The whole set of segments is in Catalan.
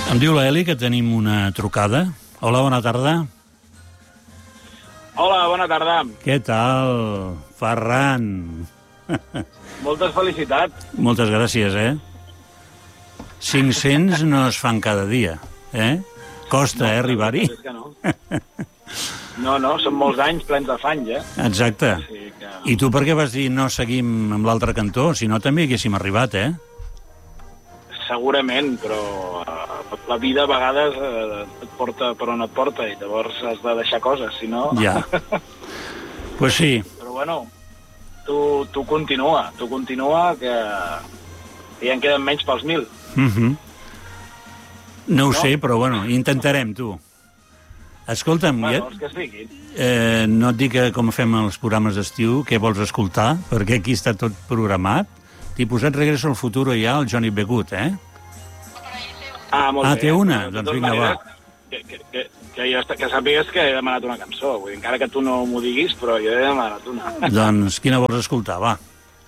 Em diu l'Eli que tenim una trucada. Hola, bona tarda. Hola, bona tarda. Què tal, Ferran? Moltes felicitats. Moltes gràcies, 500 no es fan cada dia, Costa, arribar-hi. És que no. No, són molts anys plens d'afany, Exacte. Sí que... I tu per què vas dir no seguim amb l'altre cantó? Si no, també haguéssim arribat, Segurament, però la vida a vegades et porta per on et porta i llavors has de deixar coses, si no... Ja. Pues sí. Però bueno, tu continua, que ja en queden menys pels 1.000. No ho sé, però bueno, intentarem, tu. Escolta'm, Bueno, els que siguin. no et dic com fem els programes d'estiu, què vols escoltar, perquè aquí està tot programat. T'hi posat Regreso al Futuro ja, el Johnny B. Good, Molt bé. té una? De Doncs totes vinga, va. maneres, que sàpigues que he demanat una cançó. Vull dir, encara que tu no m'ho diguis, però jo he demanat una. Doncs quina vols escoltar, va?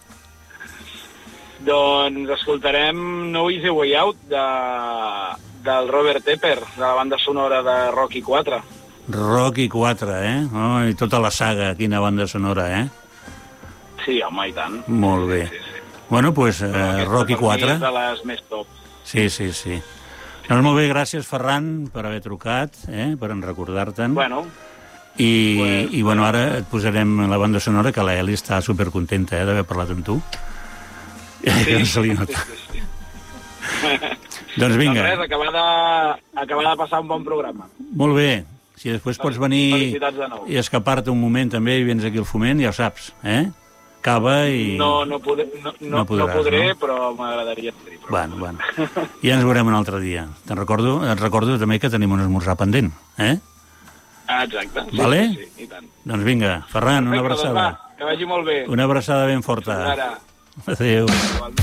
Doncs escoltarem No Easy Way Out del Robert Tepper, de la banda sonora de Rocky 4. Rocky 4, Oh, i tota la saga, quina banda sonora, Sí, home, i tant. Molt bé. Sí. Bueno, doncs Rocky 4. És de les més top. Sí. Doncs molt bé, gràcies, Ferran, per haver trucat, per recordar-te'n. Bueno. I bueno, ara et posarem la banda sonora, que l'Eli està supercontenta, d'haver parlat amb tu. Que no se li nota. Sí. Doncs vinga. Doncs res, acabar de passar un bon programa. Molt bé. Si després pots venir Felicitats de nou. i escapar-te un moment també i vens aquí al Foment, ja ho saps, Cava i... No podré, no? però m'agradaria ser-hi. Bueno. Ja ens veurem un altre dia. Et recordo també que tenim un esmorzar pendent, Exacte. Vale? Sí, i tant. Doncs vinga, Ferran, una abraçada. Doncs va, que vagi molt bé. Una abraçada ben forta. Ara. Adéu.